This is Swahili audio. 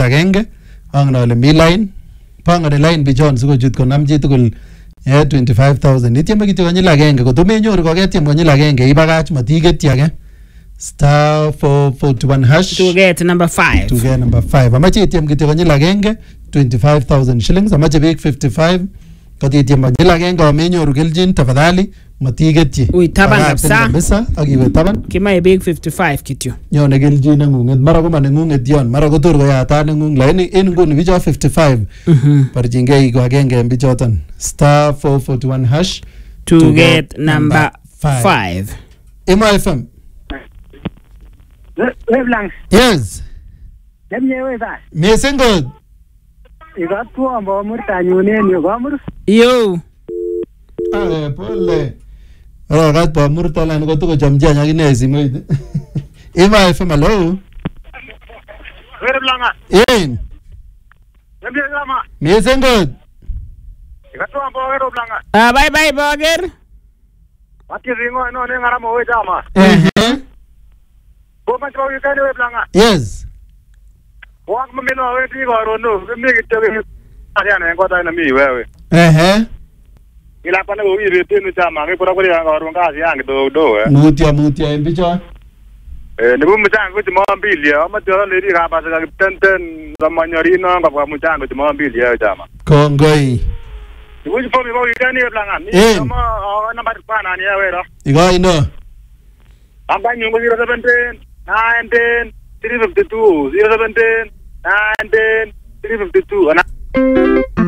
agenge angen ale mi line pangane line bichon sikochut konam chi tugul 25,000 itieme kityo konyil agenge koto menyoru koketiem konyil agenge ibakach matiketyi age star 441 hash To get number 5. to get number 5 amache itiem kityo konyil agenge 25,000 shillings amache biik 55 katitiem konyil agenge amenyoru keljin tafadhali matiketyi Ui, taban kabisa. akiwe taban Kimae big 55 kityo. nyone keljin nengunget mara ko manengunget yon mara ko tor koyata nengung lakini en nguni bicho 55 barchingei ko agenge en bichoton star 441 hash To get number 5. Emo FM Weblang, yes nemye weba. missing good Ikatwo ambo murtanyun en yu komur. Yo. pole kat po murtalan ko tuko chamchi akine simoit Emo FM hello Weblanga, in nemye kama. missing good Ikatwo ambo weblanga. Bye bye Boger. Wati ringo no ne ngara mo we jama. Bo ma tro yikane weblanga. yes Wak ma mino we ti go rono. Mi kityo ke. Ariana ngo ta na mi wewe. Ila pana go wi te no jama ke pura pura ngo ro nga yang do mutya en bicho ne bu mchango ti mo mbili ama tro le ri ga ba sa ten la manyori no nga kwa mchango ti mo mbili ya jama. kongoi Ibu po mi go yikane weblanga. Eh. Ni ma na ba pa na ni ya we ro. igoi no Amba nyungu 017 19 352 017 19 352